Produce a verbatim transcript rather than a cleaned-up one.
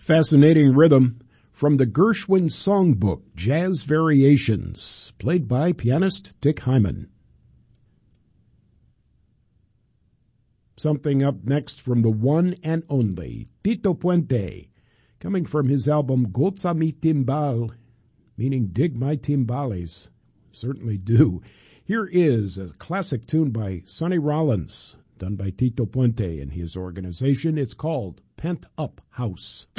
Fascinating rhythm from the Gershwin Songbook, Jazz Variations, played by pianist Dick Hyman. Something up next from the one and only Tito Puente, coming from his album Goza mi Timbal, meaning Dig My Timbales. Certainly do. Here is a classic tune by Sonny Rollins, done by Tito Puente and his organization. It's called Pent Up House.